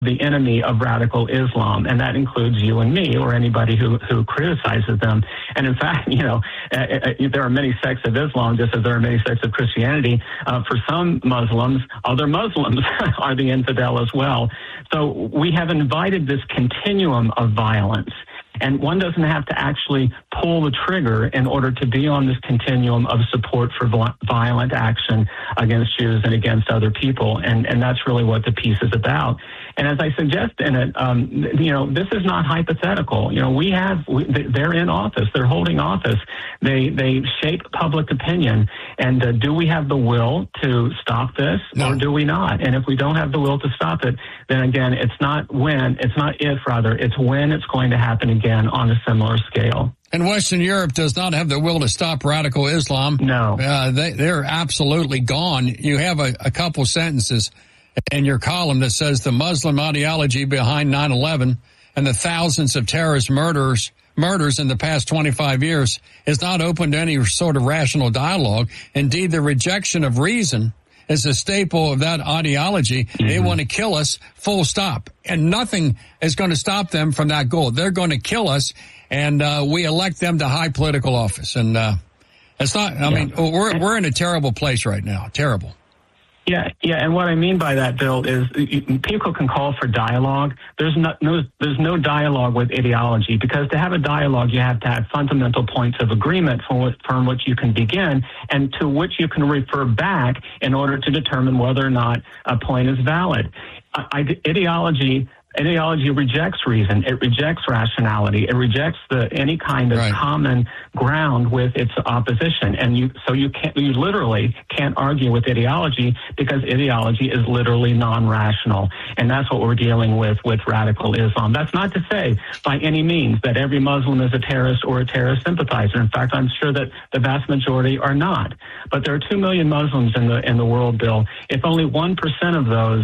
the enemy of radical Islam, and that includes you and me or anybody who criticizes them. And in fact, there are many sects of Islam, just as there are many sects of Christianity. For some Muslims, other Muslims are the infidel as well. So we have invited this continuum of violence. And one doesn't have to actually pull the trigger in order to be on this continuum of support for violent action against Jews and against other people. And that's really what the piece is about. And as I suggest in it, this is not hypothetical. They're in office. They're holding office. They shape public opinion. And do we have the will to stop this, or do we not? And if we don't have the will to stop it, then again, it's not if, it's when it's going to happen again on a similar scale. And Western Europe does not have the will to stop radical Islam. No. They're absolutely gone. You have a couple sentences in your column that says the Muslim ideology behind 9/11 and the thousands of terrorist murders in the past 25 years is not open to any sort of rational dialogue. Indeed, the rejection of reason is a staple of that ideology. Mm-hmm. They want to kill us, full stop. And nothing is going to stop them from that goal. They're going to kill us, and we elect them to high political office. And it's not, I mean, we're in a terrible place right now. Terrible. Yeah, and what I mean by that, Bill, is people can call for dialogue. There's no dialogue with ideology, because to have a dialogue, you have to have fundamental points of agreement from which you can begin and to which you can refer back in order to determine whether or not a point is valid. Ideology rejects reason. It rejects rationality. It rejects any kind of common ground with its opposition. And you literally can't argue with ideology, because ideology is literally non-rational. And that's what we're dealing with radical Islam. That's not to say by any means that every Muslim is a terrorist or a terrorist sympathizer. In fact, I'm sure that the vast majority are not. But there are 2 million Muslims in the world, Bill. If only 1% of those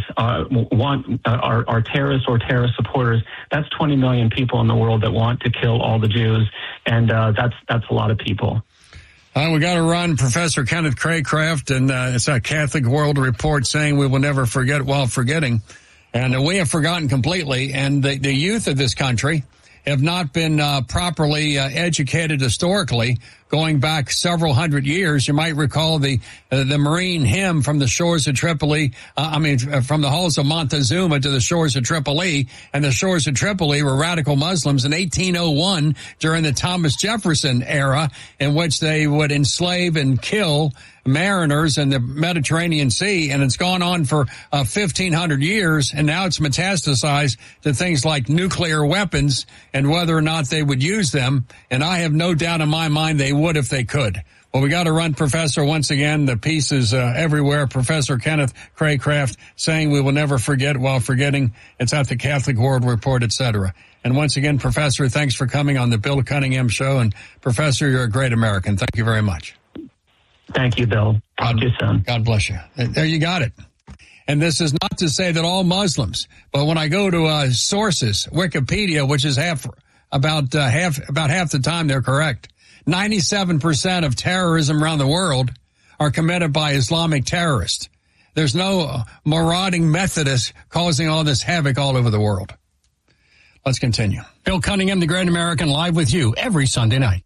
are terrorists or terrorist supporters, that's 20 million people in the world that want to kill all the Jews, and that's a lot of people. We got to run. Professor Kenneth Craycraft, and it's a Catholic World Report saying we will never forget while forgetting, and we have forgotten completely. And the youth of this country have not been properly educated historically, going back several hundred years. You might recall the Marine hymn from the shores of Tripoli, from the halls of Montezuma to the shores of Tripoli, and the shores of Tripoli were radical Muslims in 1801 during the Thomas Jefferson era, in which they would enslave and kill mariners in the Mediterranean Sea, and it's gone on for 1,500 years, and now it's metastasized to things like nuclear weapons and whether or not they would use them, and I have no doubt in my mind they would if they could. Well, we got to run, Professor. Once again, the piece is everywhere. Professor Kenneth Craycraft saying we will never forget while forgetting. It's at the Catholic World Report, etc. And once again, Professor, thanks for coming on the Bill Cunningham Show. And Professor, you're a great American. Thank you very much. Thank you, Bill. Talk to you soon. God bless you. There you got it. And this is not to say that all Muslims, but when I go to sources, Wikipedia, which is about half the time they're correct, 97% of terrorism around the world are committed by Islamic terrorists. There's no marauding Methodists causing all this havoc all over the world. Let's continue. Bill Cunningham, the Great American, live with you every Sunday night.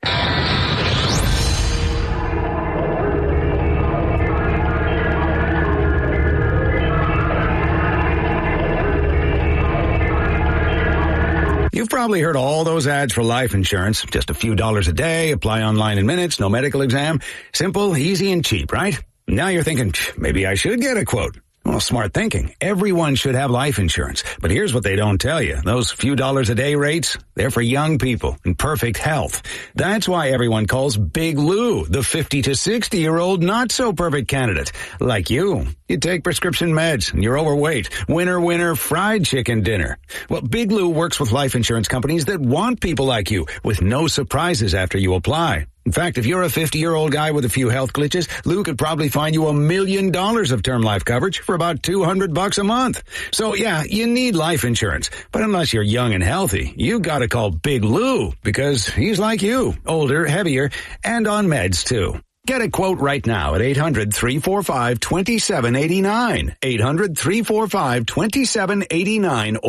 You've probably heard all those ads for life insurance. Just a few dollars a day, apply online in minutes, no medical exam. Simple, easy, and cheap, right? Now you're thinking, maybe I should get a quote. Well, smart thinking. Everyone should have life insurance. But here's what they don't tell you. Those few dollars a day rates, they're for young people in perfect health. That's why everyone calls Big Lou the 50 to 60-year-old not-so-perfect candidate. Like you. You take prescription meds and you're overweight. Winner, fried chicken dinner. Well, Big Lou works with life insurance companies that want people like you with no surprises after you apply. In fact, if you're a 50-year-old guy with a few health glitches, Lou could probably find you $1 million of term life coverage for about $200 a month. So yeah, you need life insurance. But unless you're young and healthy, you gotta call Big Lou because he's like you, older, heavier, and on meds too. Get a quote right now at 800-345-2789. 800-345-2789 or